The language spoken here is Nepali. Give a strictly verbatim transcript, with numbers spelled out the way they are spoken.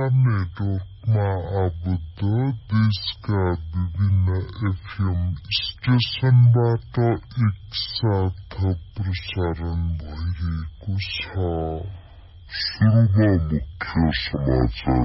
गोर्खा नेटवर्कमा आबद्ध देशका विभिन्न एफएम स्टेशनबाट एकसाथ प्रसारण भइरहेको छ। सुरुमा मुख्य समाचार